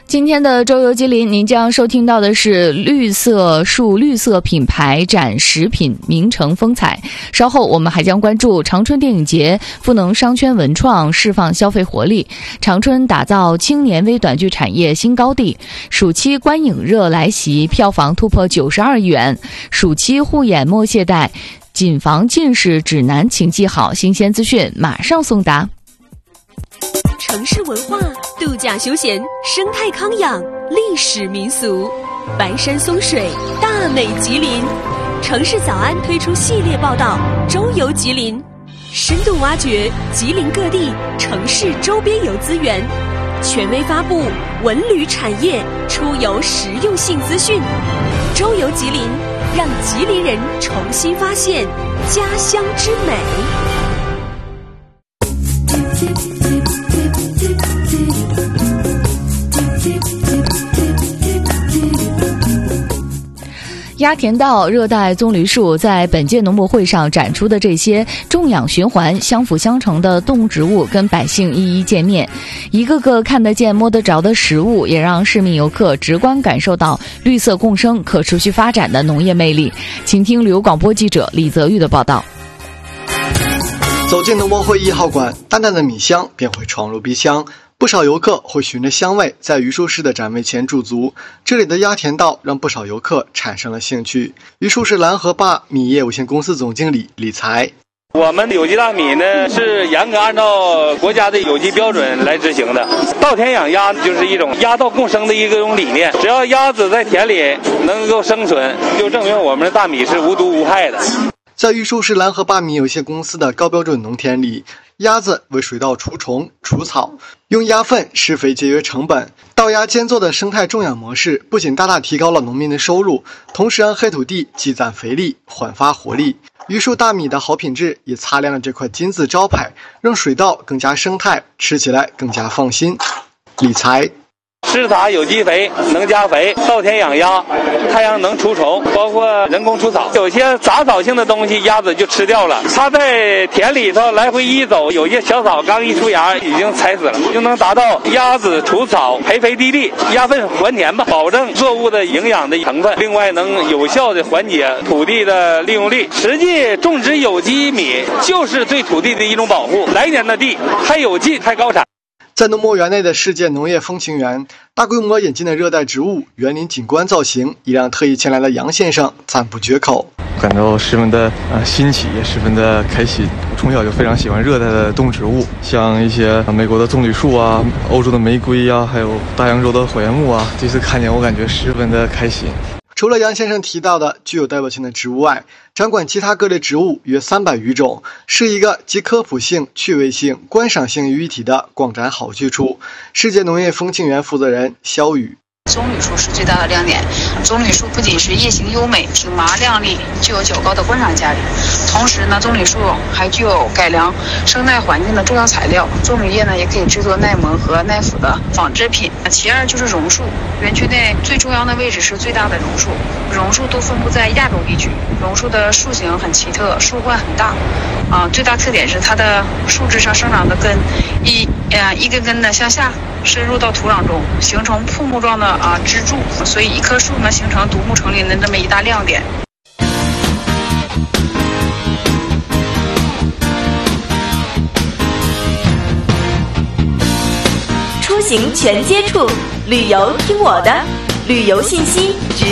今天的周游吉林，您将收听到的是绿色树绿色品牌展食品名城风采。稍后我们还将关注长春电影节赋能商圈文创，释放消费活力，长春打造青年微短剧产业新高地。暑期观影热来袭，票房突破92亿元。暑期护眼莫懈怠，谨防近视指南请记好。新鲜资讯马上送达。 城市文化、度假休闲、生态康养、历史民俗，白山松水，大美吉林。城市早安推出系列报道《周游吉林》，深度挖掘吉林各地城市周边游资源，权威发布文旅产业出游实用性资讯。周游吉林，让吉林人重新发现家乡之美。 鸭田道热带棕榈树在本届农博会上展出的这些种养循环、相辅相成的动植物，跟百姓一一见面，一个个看得见摸得着的食物，也让市民游客直观感受到绿色共生、可持续发展的农业魅力。请听旅游广播记者李泽玉的报道。 走进农博会1号馆，淡淡的米香便会闯入鼻腔。不少游客会循着香味在榆树市的展位前驻足，这里的鸭田道让不少游客产生了兴趣。榆树市蓝河坝米业有限公司总经理李才： 我们有机大米呢是严格按照国家的有机标准来执行的。稻田养鸭就是一种鸭稻共生的一种理念，只要鸭子在田里能够生存，就证明我们的大米是无毒无害的。 在榆树市蓝河坝米有限公司的高标准农田里，鸭子为水稻除虫除草，用鸭粪施肥节约成本。稻鸭兼做的生态种养模式不仅大大提高了农民的收入，同时让黑土地积攒肥力，焕发活力。榆树大米的好品质也擦亮了这块金字招牌，让水稻更加生态，吃起来更加放心。理财施撒有机肥能加肥，稻田养鸭，太阳能除虫，包括人工除草。有些杂草性的东西鸭子就吃掉了，它在田里头来回一走，有些小草刚一出芽已经踩死了，就能达到鸭子除草培肥地力，鸭粪还田吧，保证作物的营养的成分，另外能有效的缓解土地的利用率。实际种植有机米就是对土地的一种保护，来年的地还有劲还高产。 在农博园内的世界农业风情园，大规模引进的热带植物园林景观造型，也让特意前来的杨先生赞不绝口， 感到十分的新奇，也十分的开心。我从小就非常喜欢热带的动植物，像一些美国的棕榈树啊、欧洲的玫瑰啊，还有大洋洲的火焰木啊，这次看见我感觉十分的开心。 除了杨先生提到的具有代表性的植物外，展馆其他各类植物约300余种，是一个集科普性、趣味性、观赏性于一体的广展好去处。世界农业风情园负责人肖宇： 棕榈树是最大的亮点。棕榈树不仅是叶形优美、挺拔亮丽，具有较高的观赏价值。同时呢，棕榈树还具有改良生态环境的重要材料。棕榈叶呢，也可以制作耐磨和耐腐的纺织品。其二就是榕树，园区内最中央的位置是最大的榕树。榕树都分布在亚洲地区，榕树的树形很奇特，树冠很大。最大特点是它的树枝上生长的根一根根的向下深入到土壤中，形成瀑布状的支柱，所以一棵树呢形成独木成林的这么一大亮点。 出行全接触，旅游听我的，旅游信息